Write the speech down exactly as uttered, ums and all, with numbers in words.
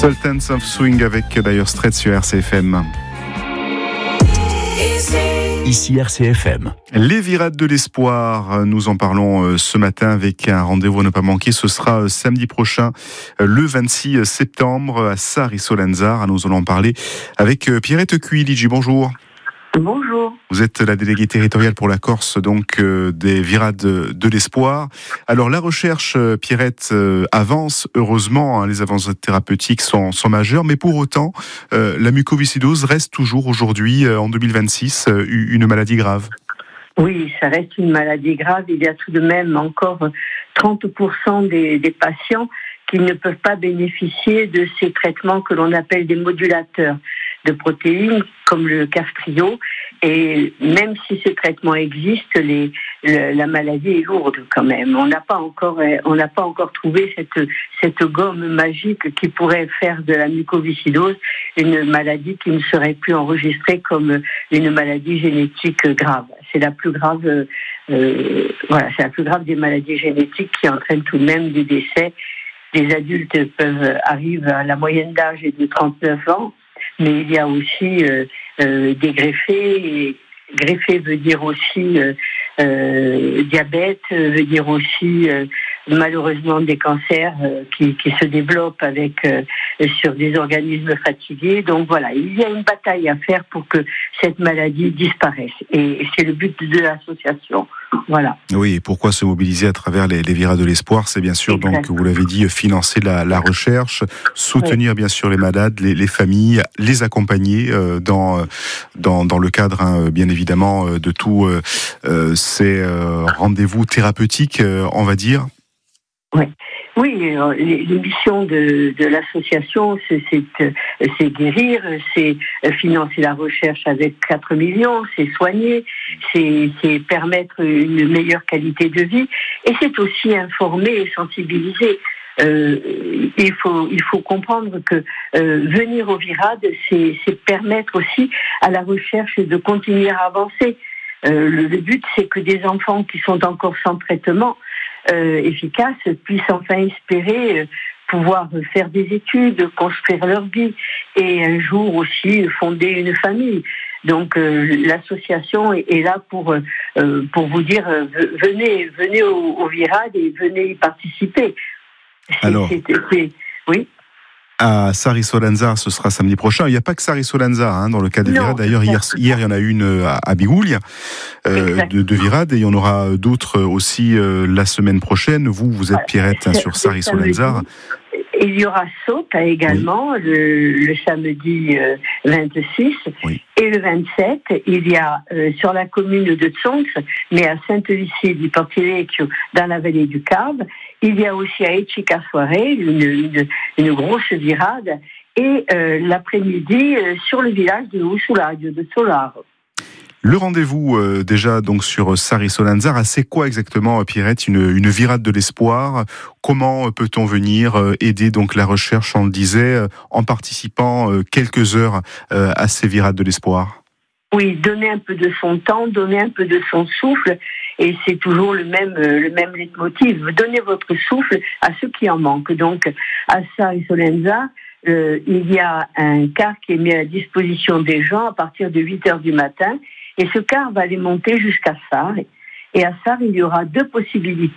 Sultans of Swing avec d'ailleurs Straight sur R C F M. Ici R C F M. Les virades de l'espoir, nous en parlons ce matin avec un rendez-vous à ne pas manquer. Ce sera samedi prochain, le vingt-six septembre, à Sari-Solenzar. Nous allons en parler avec Pierrette Cuiligi. Bonjour. Bonjour. Vous êtes la déléguée territoriale pour la Corse, donc euh, des virades de l'espoir. Alors la recherche, euh, Pierrette, euh, avance, heureusement, hein, les avances thérapeutiques sont, sont majeures, mais pour autant, euh, la mucoviscidose reste toujours aujourd'hui, euh, en deux mille vingt-six, euh, une maladie grave. Oui, ça reste une maladie grave. Il y a tout de même encore trente pour cent des, des patients qui ne peuvent pas bénéficier de ces traitements que l'on appelle des modulateurs de protéines, comme le Kaftrio. Et même si ces traitements existent, les, le, la maladie est lourde quand même. On n'a pas encore, on n'a pas encore trouvé cette, cette gomme magique qui pourrait faire de la mucoviscidose une maladie qui ne serait plus enregistrée comme une maladie génétique grave. C'est la plus grave, euh, voilà, c'est la plus grave des maladies génétiques qui entraîne tout de même des décès. Les adultes peuvent arrivent à la moyenne d'âge est de trente-neuf ans, mais il y a aussi euh, euh, des greffés. Et greffé veut dire aussi euh, euh, diabète, veut dire aussi euh, malheureusement des cancers euh, qui, qui se développent avec euh, sur des organismes fatigués. Donc voilà, il y a une bataille à faire pour que cette maladie disparaisse. Et c'est le but de l'association. Voilà. Oui, et pourquoi se mobiliser à travers les, les virades de l'espoir? C'est bien sûr, exact. Donc, vous l'avez dit, financer la, la recherche, soutenir oui. bien sûr les malades, les, les familles, les accompagner euh, dans, dans, dans le cadre, hein, bien évidemment, de tous euh, ces euh, rendez-vous thérapeutiques, euh, on va dire. Oui. Oui, les, les missions de, de l'association, c'est, c'est, c'est guérir, c'est financer la recherche avec quatre millions, c'est soigner, c'est, c'est permettre une meilleure qualité de vie, et c'est aussi informer et sensibiliser. Euh, il faut il faut comprendre que euh, venir au Virade, c'est, c'est permettre aussi à la recherche de continuer à avancer. Euh, le, le but, c'est que des enfants qui sont encore sans traitement Euh, efficaces puissent enfin espérer euh, pouvoir faire des études, construire leur vie et un jour aussi fonder une famille. Donc euh, l'association est, est là pour euh, pour vous dire euh, venez venez au, au Virade et venez y participer. C'est, Alors. c'est, c'est, oui. À Sari-Solenzar, ce sera samedi prochain. Il n'y a pas que Sari-Solenzar hein, dans le cas des virades. D'ailleurs, hier, hier, il y en a une à, à Bigoulia euh, de, de virades, et il y en aura d'autres aussi euh, la semaine prochaine. Vous, vous êtes Pierrette hein, sur Sari-Solenzar. Il y aura Sauta également oui. le, le samedi euh, vingt-six oui. et le vingt-sept. Il y a euh, sur la commune de Tsonx, mais à Sainte-Lucie di Portilecchio, dans la vallée du Carbe. Il y a aussi à Echicasuare une, une, une grosse virade et euh, l'après-midi euh, sur le village de Usulaggio de Solaro. Le rendez-vous euh, déjà donc sur Sari-Solenzar, c'est quoi exactement, Pierrette, une, une virade de l'espoir? Comment peut-on venir euh, aider donc la recherche, on le disait, euh, en participant euh, quelques heures euh, à ces virades de l'espoir? Oui, donner un peu de son temps, donner un peu de son souffle, et c'est toujours le même euh, le même leitmotiv. Donnez votre souffle à ceux qui en manquent. Donc à Sari-Solenzar, euh, il y a un car qui est mis à la disposition des gens à partir de huit heures du matin. Et ce car va aller monter jusqu'à Sarre. Et à Sarre, il y aura deux possibilités.